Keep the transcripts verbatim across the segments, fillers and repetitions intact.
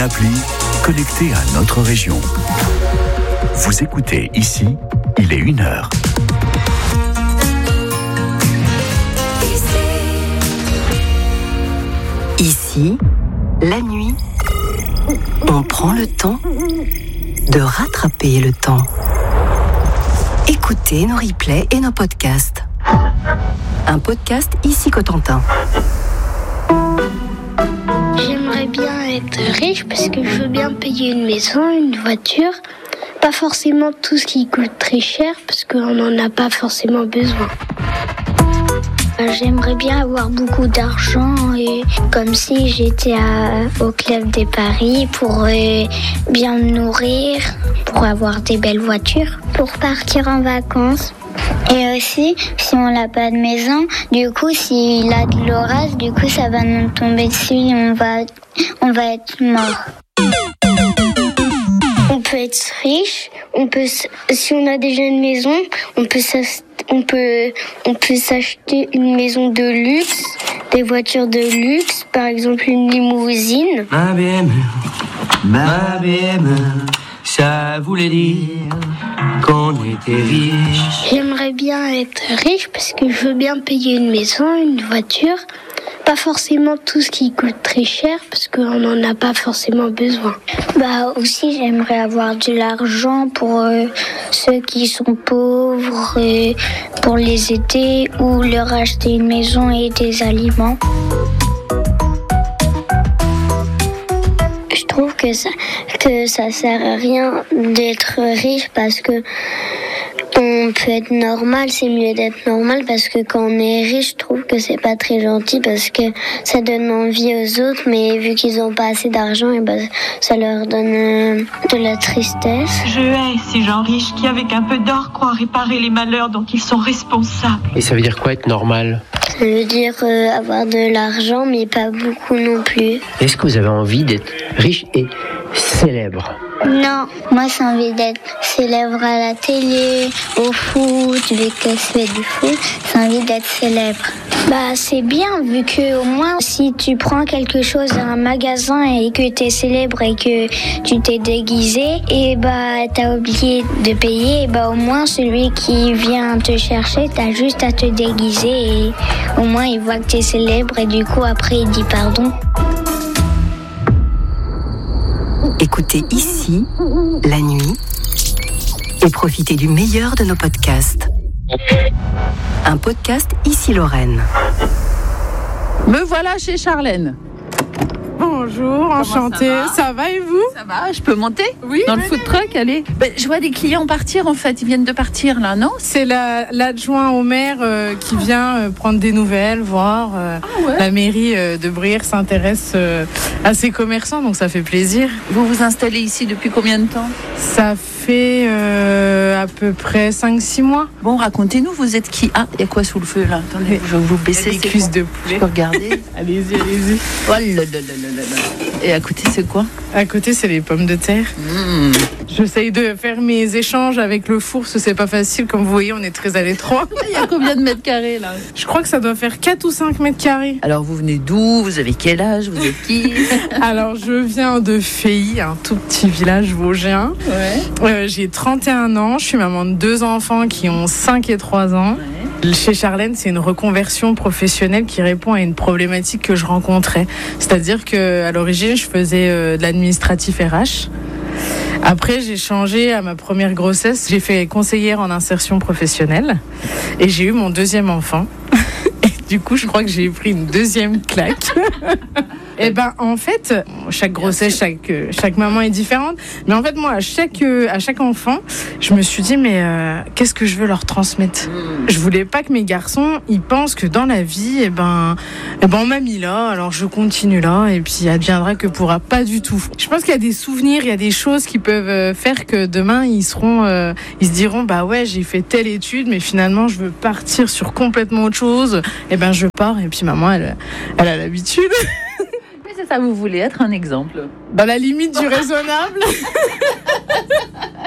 Appli connecté à notre région. Vous écoutez ici, il est une heure. Ici, la nuit, on prend le temps de rattraper le temps. Écoutez nos replays et nos podcasts. Un podcast Ici Cotentin. J'aimerais bien être riche parce que je veux bien payer une maison, une voiture. Pas forcément tout ce qui coûte très cher parce qu'on n'en a pas forcément besoin. J'aimerais bien avoir beaucoup d'argent et comme si j'étais à, au club des paris pour euh, bien me nourrir, pour avoir des belles voitures, pour partir en vacances. Et aussi, si on n'a pas de maison, du coup, s'il a de l'orage, du coup, ça va nous tomber dessus et on va, on va être mort. On peut être riche, on peut, si on a déjà une maison, on peut s'acheter. On peut, on peut s'acheter une maison de luxe, des voitures de luxe, par exemple une limousine. Ma B M, ma B M, ça voulait dire qu'on était riche. J'aimerais bien être riche parce que je veux bien payer une maison, une voiture. Pas forcément tout ce qui coûte très cher parce qu'on n'en a pas forcément besoin. Bah aussi j'aimerais avoir de l'argent pour euh, ceux qui sont pauvres, et pour les aider ou leur acheter une maison et des aliments. Je trouve que ça, que ça sert à rien d'être riche parce que on peut être normal, c'est mieux d'être normal parce que quand on est riche, je trouve que c'est pas très gentil parce que ça donne envie aux autres, mais vu qu'ils ont pas assez d'argent, et ben ça leur donne euh, de la tristesse. Je hais ces gens riches qui, avec un peu d'or, croient réparer les malheurs dont ils sont responsables. Et ça veut dire quoi être normal ? Ça veut dire euh, avoir de l'argent, mais pas beaucoup non plus. Est-ce que vous avez envie d'être riche et célèbre ? Non, moi j'ai envie d'être célèbre à la télé, au foot, vu que je fais du foot, j'ai envie d'être célèbre. Bah c'est bien, vu que au moins si tu prends quelque chose dans un magasin et que t'es célèbre et que tu t'es déguisé, et bah t'as oublié de payer, et bah au moins celui qui vient te chercher, t'as juste à te déguiser et au moins il voit que t'es célèbre et du coup après il dit pardon. Écoutez ici, la nuit, et profitez du meilleur de nos podcasts. Un podcast Ici Lorraine. Me voilà chez Charlène. Bonjour, enchantée. Ça va, ça va et vous? Ça va, je peux monter? Oui. Dans venez. le food truck, allez. Ben, je vois des clients partir en fait, ils viennent de partir là, non? C'est la, l'adjoint au maire euh, qui vient euh, prendre des nouvelles, voir. Euh, ah ouais. La mairie euh, de Brière s'intéresse euh, à ses commerçants, donc ça fait plaisir. Vous vous installez ici depuis combien de temps? Ça fait euh, à peu près cinq six mois. Bon, racontez-nous, vous êtes qui? Ah, il y a quoi sous le feu là? Attendez, je vais vous baisser. Des cuisses de poulet. Je peux regarder. Allez-y, allez-y. Oh là là là là là là. Et à côté, c'est quoi? À côté, c'est les pommes de terre. Mmh. J'essaye de faire mes échanges avec le four, parce que c'est pas facile. Comme vous voyez, on est très à l'étroit. Il y a combien de mètres carrés là? Je crois que ça doit faire quatre ou cinq mètres carrés. Alors, vous venez d'où? Vous avez quel âge? Vous êtes qui? Alors, je viens de Feilly, un tout petit village vosgien. Ouais. Euh, j'ai trente et un ans. Je suis maman de deux enfants qui ont cinq et trois ans. Ouais. Chez Charlène, c'est une reconversion professionnelle qui répond à une problématique que je rencontrais. C'est-à-dire qu'à l'origine, je faisais euh, de l'administratif R H. Après, j'ai changé à ma première grossesse. J'ai fait conseillère en insertion professionnelle et j'ai eu mon deuxième enfant. Et du coup, je crois que j'ai pris une deuxième claque. Et ben, en fait, chaque grossesse, chaque, chaque maman est différente. Mais en fait, moi, à chaque, à chaque enfant, je me suis dit, mais euh, qu'est-ce que je veux leur transmettre ? Je voulais pas que mes garçons, ils pensent que dans la vie, et ben, et ben, on m'a mis là, alors je continue là, et puis adviendra que pourra. Pas du tout. Je pense qu'il y a des souvenirs, il y a des choses qui peuvent faire que demain, ils seront, euh, ils se diront, bah ouais, j'ai fait telle étude, mais finalement, je veux partir sur complètement autre chose. Et ben, je pars, et puis maman, elle, elle a l'habitude. C'est ça, vous voulez être un exemple? Dans la limite du raisonnable.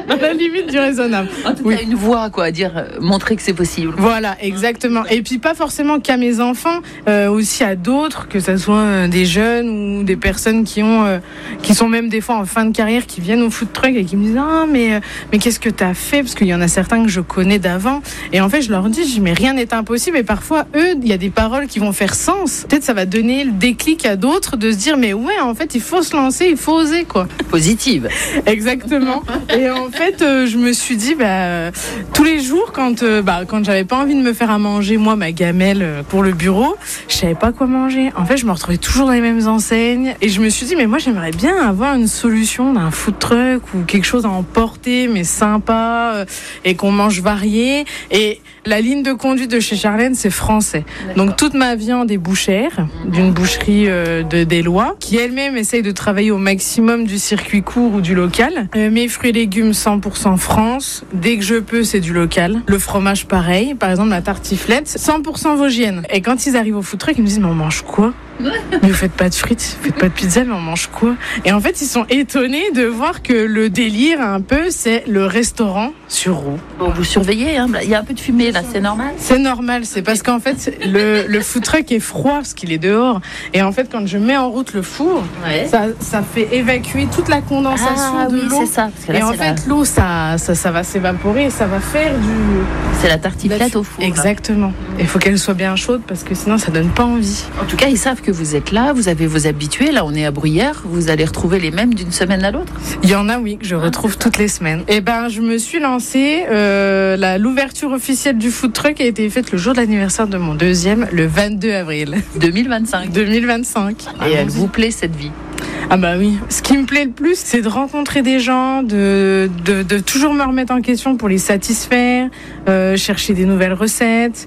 Dans la limite du raisonnable. En tout oui. cas, une voix, quoi, à dire, euh, montrer que c'est possible. Voilà, exactement. Et puis pas forcément qu'à mes enfants, euh, aussi à d'autres, que ce soit euh, des jeunes ou des personnes qui ont, euh, qui sont même des fois en fin de carrière, qui viennent au food truck et qui me disent ah mais euh, mais qu'est-ce que t'as fait, parce qu'il y en a certains que je connais d'avant. Et en fait, je leur dis, je dis mais rien n'est impossible. Et parfois, eux, il y a des paroles qui vont faire sens. Peut-être ça va donner le déclic à d'autres de se dire mais ouais, en fait, il faut se lancer, il faut oser quoi. Positive. Exactement. Et en fait, euh, je me suis dit, bah, euh, tous les jours, quand, euh, bah, quand j'avais pas envie de me faire à manger, moi, ma gamelle euh, pour le bureau, je savais pas quoi manger. En fait, je me retrouvais toujours dans les mêmes enseignes. Et je me suis dit, mais moi, j'aimerais bien avoir une solution d'un food truck ou quelque chose à emporter, mais sympa, euh, et qu'on mange varié. Et la ligne de conduite de chez Charlène, c'est français. D'accord. Donc, toute ma viande est bouchère, d'une boucherie euh, de Délois, qui elle-même essaye de travailler au maximum du circuit court ou du local. Euh, mes fruits et légumes cent pour cent France. Dès que je peux, c'est du local. Le fromage, pareil. Par exemple, la tartiflette, cent pour cent vosgienne. Et quand ils arrivent au food truck, ils me disent, mais on mange quoi ? Mais vous faites pas de frites, vous faites pas de pizza, mais on mange quoi ? Et en fait, ils sont étonnés de voir que le délire, un peu, c'est le restaurant sur roue. Bon, vous surveillez, hein, il y a un peu de fumée là, c'est normal ? C'est normal, c'est parce qu'en fait, le, le food truck est froid parce qu'il est dehors. Et en fait, quand je mets en route le four, ouais. ça, ça fait évacuer toute la condensation ah, de oui, l'eau. C'est ça, parce que là, et en c'est fait, la... l'eau, ça, ça, ça va s'évaporer et ça va faire du... C'est la tartiflette au four. Exactement. Il faut qu'elle soit bien chaude parce que sinon, ça donne pas envie. En tout cas, ils savent que vous êtes là, vous avez vos habitués. Là, on est à Bruyères. Vous allez retrouver les mêmes d'une semaine à l'autre ? Il y en a, oui, que je retrouve ah, toutes les semaines. Et ben, je me suis lancée. Euh, la, l'ouverture officielle du food truck a été faite le jour de l'anniversaire de mon deuxième, le vingt-deux avril. deux mille vingt-cinq. deux mille vingt-cinq. Et elle vous plaît, cette vie ? Ah bah oui. Ce qui me plaît le plus, c'est de rencontrer des gens, de, de, de toujours me remettre en question pour les satisfaire, euh, chercher des nouvelles recettes.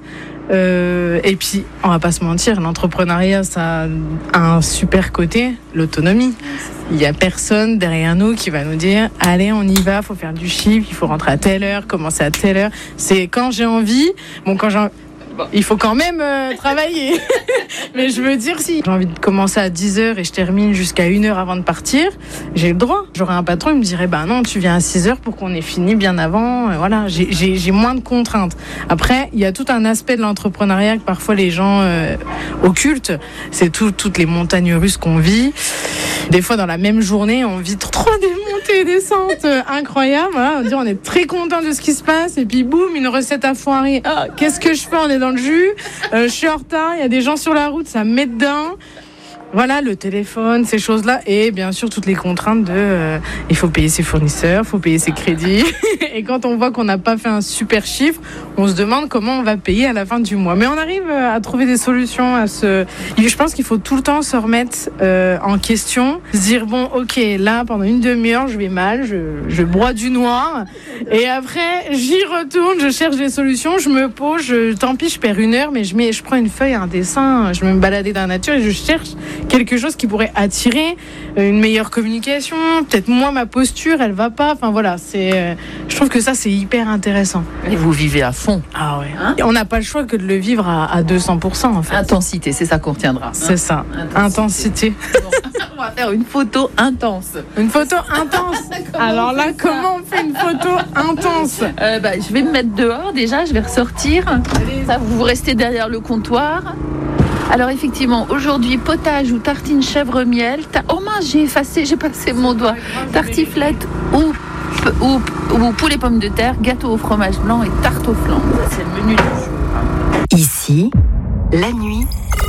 Euh, et puis, on va pas se mentir, l'entrepreneuriat, ça a un super côté, l'autonomie. Il y a personne derrière nous qui va nous dire « Allez, on y va, faut faire du chiffre, il faut rentrer à telle heure, commencer à telle heure. » C'est quand j'ai envie. Bon, quand j'ai envie... Il faut quand même euh, travailler. Mais je veux dire, si j'ai envie de commencer à dix heures et je termine jusqu'à une heure avant de partir, j'ai le droit. J'aurais un patron, il me dirait, bah non, tu viens à six heures pour qu'on ait fini bien avant. Et voilà, j'ai, j'ai, j'ai moins de contraintes. Après, il y a tout un aspect de l'entrepreneuriat que parfois les gens euh, occultent. C'est tout, toutes les montagnes russes qu'on vit. Des fois, dans la même journée, on vit trois des montées et descentes euh, incroyables. Voilà, on dit, on est très content de ce qui se passe. Et puis, boum, une recette à foirer. Ah, qu'est-ce que je fais ? On est dans le jus, euh, je suis en retard, il y a des gens sur la route, ça me met dedans. Voilà, le téléphone, ces choses-là, et bien sûr toutes les contraintes de euh, il faut payer ses fournisseurs, il faut payer ses crédits. Et quand on voit qu'on n'a pas fait un super chiffre, on se demande comment on va payer à la fin du mois. Mais on arrive à trouver des solutions à ce... Je pense qu'il faut tout le temps se remettre euh, en question, se dire bon, ok, là pendant une demi-heure je vais mal, je, je broie du noir, et après j'y retourne, je cherche des solutions, je me pose, je, tant pis je perds une heure, mais je, mets, je prends une feuille, un dessin, je vais me balader dans la nature et je cherche quelque chose qui pourrait attirer une meilleure communication, peut-être moi ma posture elle va pas, enfin voilà, c'est, euh, je trouve que ça c'est hyper intéressant. Et vous vivez à fond. Ah ouais. Hein, on n'a pas le choix que de le vivre à, à deux cents pour cent en fait. Intensité, c'est ça qu'on retiendra. C'est hein ça. Intensité. Intensité. Bon, on va faire une photo intense. Une photo intense. Alors là, comment on fait une photo intense ? euh, bah, je vais me mettre dehors déjà, je vais ressortir. Ça, vous restez derrière le comptoir. Alors effectivement, aujourd'hui, potage ou tartine chèvre-miel. Ta... Oh mince, j'ai effacé, j'ai passé mon doigt. Tartiflette ou, ou, ou poulet pommes de terre, gâteau au fromage blanc et tarte aux flancs. C'est le menu du jour. Ici, la nuit,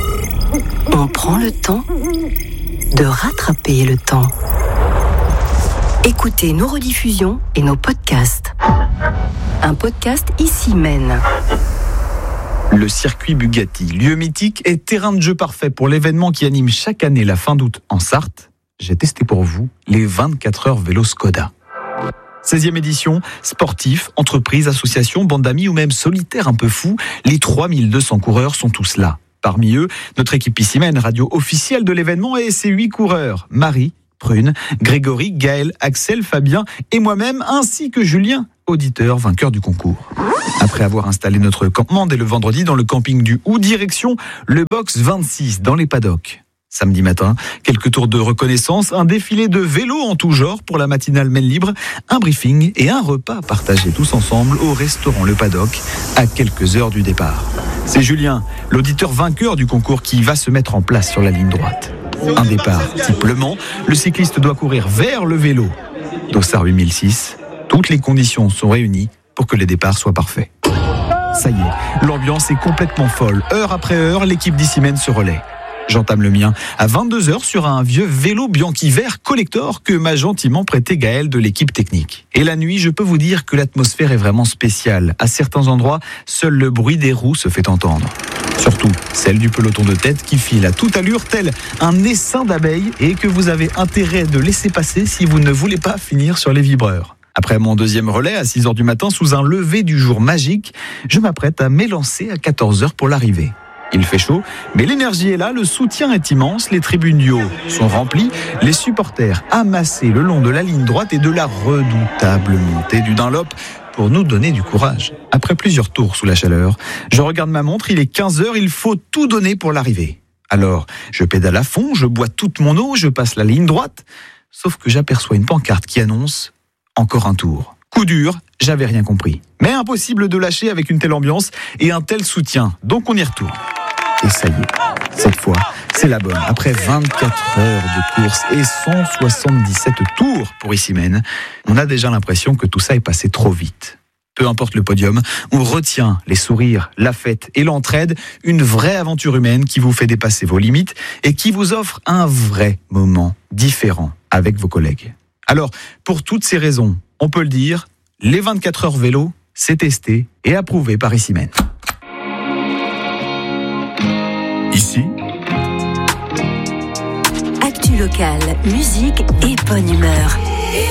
on prend le temps de rattraper le temps. Écoutez nos rediffusions et nos podcasts. Un podcast Ici Mène. Le circuit Bugatti, lieu mythique et terrain de jeu parfait pour l'événement qui anime chaque année la fin d'août en Sarthe. J'ai testé pour vous les vingt-quatre heures vélo Skoda. seizième édition, sportifs, entreprises, associations, bandes d'amis ou même solitaires un peu fous, les trois mille deux cents coureurs sont tous là. Parmi eux, notre équipe Ici Mène, radio officielle de l'événement, et ses huit coureurs, Marie, Prune, Grégory, Gaël, Axel, Fabien et moi-même, ainsi que Julien, auditeur vainqueur du concours. Après avoir installé notre campement dès le vendredi dans le camping du Hou, direction le box vingt-six dans les paddocks. Samedi matin, quelques tours de reconnaissance, un défilé de vélos en tout genre pour la matinale Maine Libre, un briefing et un repas partagés tous ensemble au restaurant Le Paddock à quelques heures du départ. C'est Julien, l'auditeur vainqueur du concours, qui va se mettre en place sur la ligne droite. Un départ type Le Mans, le cycliste doit courir vers le vélo. Dossard huit mille six, toutes les conditions sont réunies pour que les départs soient parfaits. Ça y est, l'ambiance est complètement folle. Heure après heure, l'équipe d'Issimène se relaie. J'entame le mien à vingt-deux heures sur un vieux vélo Bianchi vert collector que m'a gentiment prêté Gaël de l'équipe technique. Et la nuit, je peux vous dire que l'atmosphère est vraiment spéciale. À certains endroits, seul le bruit des roues se fait entendre. Surtout celle du peloton de tête qui file à toute allure tel un essaim d'abeilles et que vous avez intérêt de laisser passer si vous ne voulez pas finir sur les vibreurs. Après mon deuxième relais à six heures du matin sous un lever du jour magique, je m'apprête à m'élancer à quatorze heures pour l'arrivée. Il fait chaud, mais l'énergie est là, le soutien est immense, les tribunes du haut sont remplies, les supporters amassés le long de la ligne droite et de la redoutable montée du Dunlop pour nous donner du courage. Après plusieurs tours sous la chaleur, je regarde ma montre, il est quinze heures, il faut tout donner pour l'arrivée. Alors, je pédale à fond, je bois toute mon eau, je passe la ligne droite, sauf que j'aperçois une pancarte qui annonce « Encore un tour ». Coup dur, j'avais rien compris. Mais impossible de lâcher avec une telle ambiance et un tel soutien, donc on y retourne. Et ça y est, cette fois, c'est la bonne. Après vingt-quatre heures de course et cent soixante-dix-sept tours pour Issimène, on a déjà l'impression que tout ça est passé trop vite. Peu importe le podium, on retient les sourires, la fête et l'entraide, une vraie aventure humaine qui vous fait dépasser vos limites et qui vous offre un vrai moment différent avec vos collègues. Alors, pour toutes ces raisons, on peut le dire, les vingt-quatre heures vélo, c'est testé et approuvé par Issimène. Ici, actu locale, musique et bonne humeur.